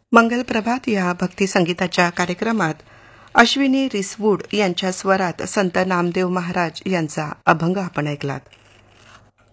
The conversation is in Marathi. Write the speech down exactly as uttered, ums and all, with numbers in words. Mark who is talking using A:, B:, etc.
A: मंगल प्रभात या भक्ती संगीताच्या कार्यक्रमात अश्विनी रिसवूड यांच्या स्वरात संत नामदेव महाराज यांचा अभंग आपण ऐकलात.